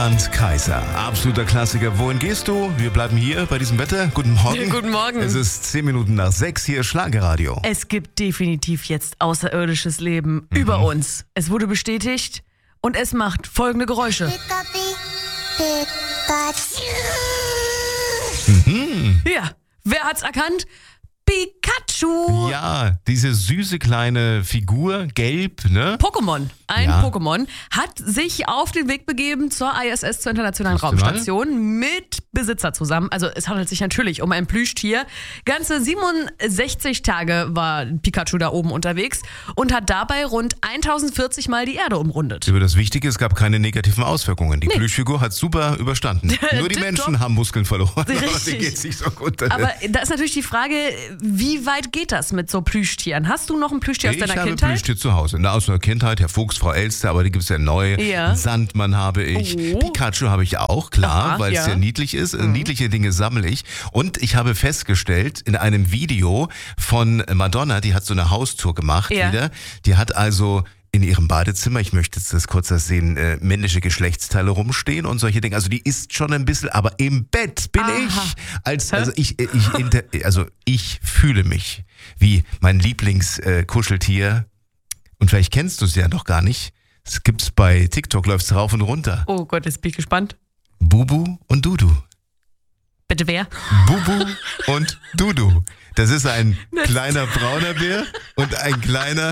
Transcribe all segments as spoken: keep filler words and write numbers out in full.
Bernd Kaiser, absoluter Klassiker. Wohin gehst du? Wir bleiben hier bei diesem Wetter. Guten Morgen. Ja, guten Morgen. Es ist zehn Minuten nach sechs, hier Schlagerradio. Es gibt definitiv jetzt außerirdisches Leben mhm. über uns. Es wurde bestätigt und es macht folgende Geräusche. Mhm. Ja, wer hat's erkannt? Pikachu. Ja, diese süße kleine Figur, gelb, ne? Pokémon, ein Ja. Pokémon, hat sich auf den Weg begeben zur I S S, zur Internationalen Siehst du Raumstation, mit Besitzer zusammen. Also es handelt sich natürlich um ein Plüschtier. Ganze siebenundsechzig Tage war Pikachu da oben unterwegs und hat dabei rund tausendvierzig Mal die Erde umrundet. Über das Wichtige, es gab keine negativen Auswirkungen. Die Nee. Plüschfigur hat super überstanden. Nur die Tipptopp. Menschen haben Muskeln verloren. Aber Richtig. denen geht's nicht so gut. Aber da ist natürlich die Frage, wie weit geht das mit so Plüschtieren? Hast du noch ein Plüschtier aus Ich deiner habe Kindheit? Plüschtier zu Hause. Na, aus der Kindheit, Herr Fuchs, Frau Elster, aber die gibt es ja neu. Ja. Sandmann habe ich. Oh. Pikachu habe ich auch, klar, Aha, weil es ja. sehr niedlich ist. Niedliche Dinge sammle ich. Und ich habe festgestellt, in einem Video von Madonna, die hat so eine Haustour gemacht Ja. wieder. Die hat also in ihrem Badezimmer, ich möchte jetzt das kurz das sehen, äh, männliche Geschlechtsteile rumstehen und solche Dinge. Also die isst schon ein bisschen, aber im Bett bin Aha. ich. Als, also ich, ich, inter, also ich fühle mich wie mein Lieblingskuscheltier. Und vielleicht kennst du es ja noch gar nicht. Es gibt's bei TikTok, läuft's rauf und runter. Oh Gott, jetzt bin ich gespannt. Bubu und Dudu. Bitte wer? Bubu und Dudu. Das ist ein kleiner brauner Bär und ein kleiner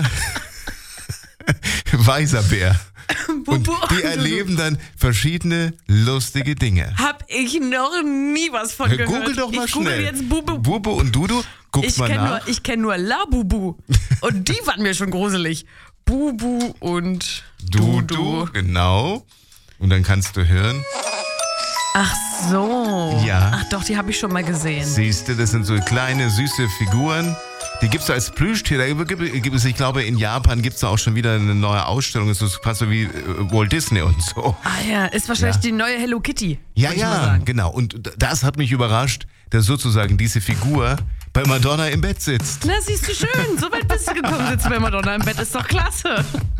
weißer Bär. Und Bubu die und erleben dann verschiedene lustige Dinge. Hab ich noch nie was von gehört. Google doch mal ich google schnell. jetzt Bubu. Bubu und Dudu. Guck Ich mal kenne nach. nur, ich kenn nur Labubu. Und die waren mir schon gruselig. Bubu und Dudu, Dudu. genau. Und dann kannst du hören. Ach so. Ja. Ach doch, die habe ich schon mal gesehen. Siehst du, das sind so kleine, süße Figuren. Die gibt es als Plüschtier. Da gibt, gibt es, ich glaube, in Japan gibt es da auch schon wieder eine neue Ausstellung. Das ist fast so wie äh, Walt Disney und so. Ah ja, ist wahrscheinlich Ja. die neue Hello Kitty. Ja, würd ich mal ja, sagen. genau. Und das hat mich überrascht, dass sozusagen diese Figur bei Madonna im Bett sitzt. Na, siehst du schön. So weit bist du gekommen, sitzt bei Madonna im Bett. Ist doch klasse.